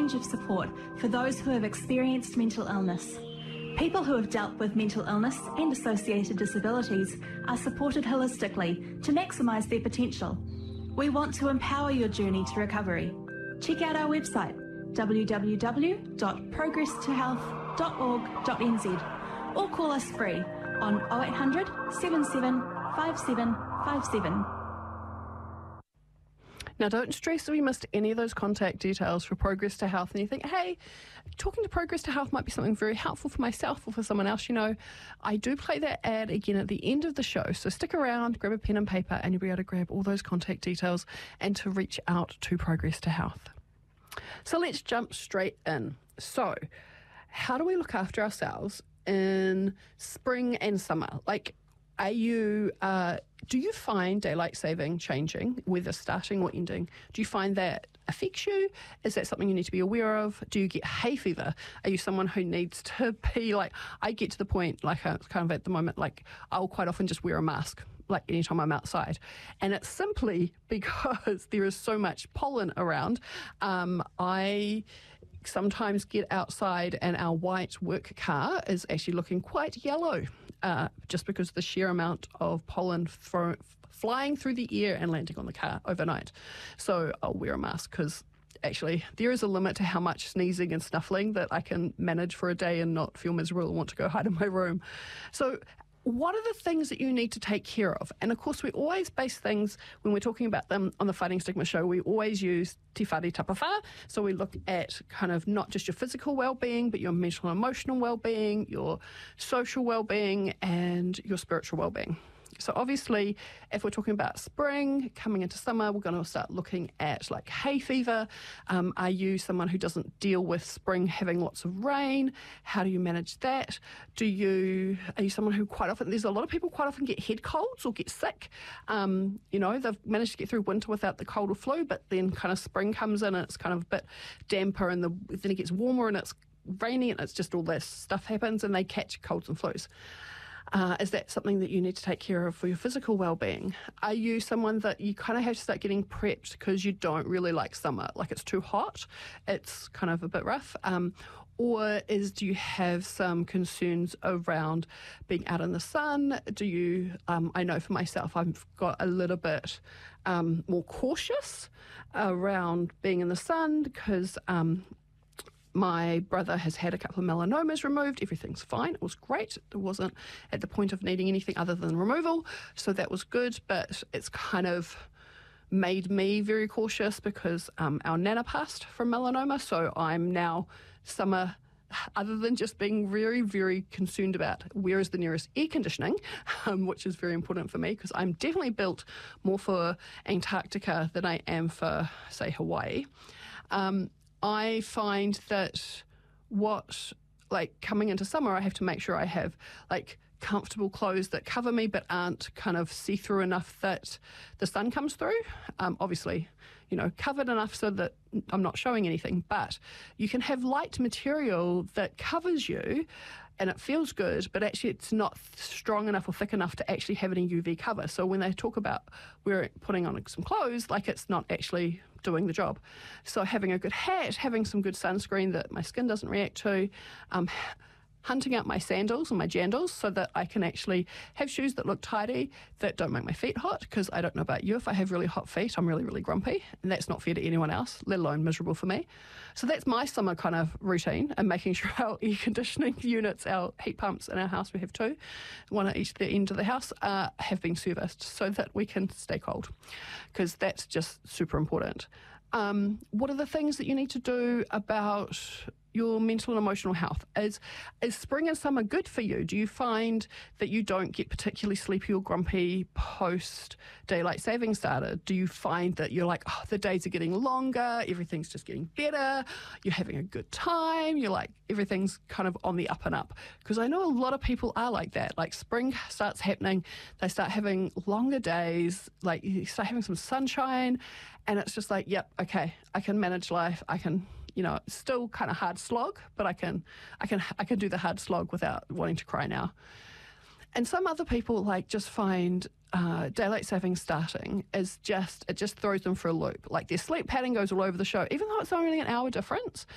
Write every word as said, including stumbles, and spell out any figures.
range of support for those who have experienced mental illness. People who have dealt with mental illness and associated disabilities are supported holistically to maximise their potential. We want to empower your journey to recovery. Check out our website w w w dot progress to health dot org dot n z or call us free on oh eight hundred, seven seven five seven five seven. Now, don't stress that we missed any of those contact details for Progress to Health and you think, hey, talking to Progress to Health might be something very helpful for myself or for someone else. You know, I do play that ad again at the end of the show, so stick around, grab a pen and paper, and you'll be able to grab all those contact details and to reach out to Progress to Health. So let's jump straight in. So, how do we look after ourselves in spring and summer? Like, Are you, uh, do you find daylight saving changing, whether starting or ending? Do you find that affects you? Is that something you need to be aware of? Do you get hay fever? Are you someone who needs to be like, I get to the point, like uh, kind of at the moment, like I'll quite often just wear a mask, like anytime I'm outside. And it's simply because there is so much pollen around. Um, I sometimes get outside and our white work car is actually looking quite yellow. Uh, just because of the sheer amount of pollen fro- flying through the air and landing on the car overnight. So I'll wear a mask because actually there is a limit to how much sneezing and snuffling that I can manage for a day and not feel miserable and want to go hide in my room. So what are the things that you need to take care of? And of course, we always base things, when we're talking about them on the Fighting Stigma show, we always use Te Whare Tapawha. So we look at kind of not just your physical well-being, but your mental and emotional well-being, your social well-being, and your spiritual well-being. So obviously, if we're talking about spring, coming into summer, we're going to start looking at like hay fever. Um, are you someone who doesn't deal with spring having lots of rain? How do you manage that? Do you, are you someone who quite often, there's a lot of people quite often get head colds or get sick. Um, you know, they've managed to get through winter without the cold or flu, but then kind of spring comes in and it's kind of a bit damper and the, then it gets warmer and it's rainy and it's just all this stuff happens and they catch colds and flus. Uh, is that something that you need to take care of for your physical well-being? Are you someone that you kind of have to start getting prepped because you don't really like summer? Like it's too hot, it's kind of a bit rough. Um, or is do you have some concerns around being out in the sun? Do you, um, I know for myself, I've got a little bit um, more cautious around being in the sun because um, my brother has had a couple of melanomas removed. Everything's fine. It was great. It wasn't at the point of needing anything other than removal. So that was good. But it's kind of made me very cautious because um, our nana passed from melanoma. So I'm now summer, other than just being very, very concerned about where is the nearest air conditioning, um, which is very important for me because I'm definitely built more for Antarctica than I am for, say, Hawaii. Um, I find that what, like coming into summer, I have to make sure I have like comfortable clothes that cover me but aren't kind of see-through enough that the sun comes through. Um, obviously, you know, covered enough so that I'm not showing anything, but you can have light material that covers you and it feels good, but actually it's not strong enough or thick enough to actually have any U V cover. So when they talk about we're putting on some clothes, like it's not actually doing the job. So having a good hat, having some good sunscreen that my skin doesn't react to, um, hunting out my sandals and my jandals so that I can actually have shoes that look tidy, that don't make my feet hot, because I don't know about you, if I have really hot feet, I'm really, really grumpy, and that's not fair to anyone else, let alone miserable for me. So that's my summer kind of routine, and making sure our air conditioning units, our heat pumps in our house, we have two, one at each the end of the house, uh, have been serviced so that we can stay cold, because that's just super important. Um, what are the things that you need to do about your mental and emotional health? Is, is spring and summer good for you? Do you find that you don't get particularly sleepy or grumpy post daylight saving started? Do you find that you're like, oh, the days are getting longer, everything's just getting better, you're having a good time, you're like, everything's kind of on the up and up? Because I know a lot of people are like that. Like spring starts happening, they start having longer days, like you start having some sunshine, and it's just like, yep, okay, I can manage life, I can, you know, it's still kind of hard slog, but I can, I can, I can do the hard slog without wanting to cry now. And some other people like just find uh, daylight saving starting is just, it just throws them for a loop. Like their sleep pattern goes all over the show, even though it's only an hour difference.